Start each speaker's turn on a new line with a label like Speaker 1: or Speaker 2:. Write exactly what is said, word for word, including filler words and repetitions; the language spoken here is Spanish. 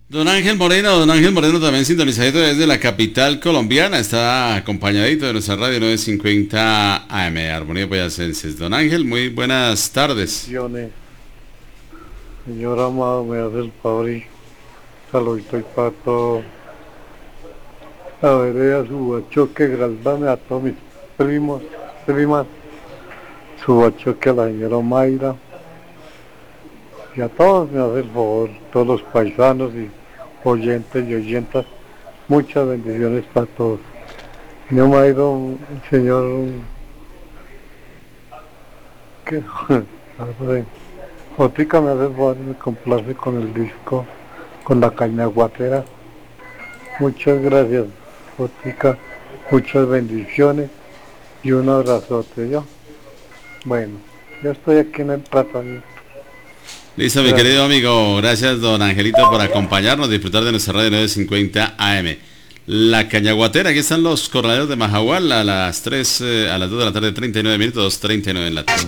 Speaker 1: Don Ángel Moreno, don Ángel Moreno también sintonizadito desde la capital colombiana, está acompañadito de nuestra radio novecientos cincuenta A M, Armonía Boyacenses. Don Ángel, muy buenas tardes.
Speaker 2: Señor amado, me hace el favor y saludito y para todo. A ver, a su bachoque, graldame a todos mis primos, primas, su bachoque a la señora Mayra, y a todos me hace el favor, todos los paisanos y oyentes y oyentas, muchas bendiciones para todos. Señor Mayro, señor, ¿qué? Jotica me hace el favor, me complace con el disco, con la cañaguatera. Muchas gracias, Jotica, muchas bendiciones y un abrazote, ¿yo? Bueno, yo estoy aquí en el tratamiento.
Speaker 1: Listo, mi querido amigo, gracias don Angelito por acompañarnos, disfrutar de nuestra radio novecientos cincuenta A M. La Cañaguatera, aquí están los corraleros de Majagual a las tres, eh, a las dos de la tarde, treinta y nueve minutos, treinta y nueve en la tarde.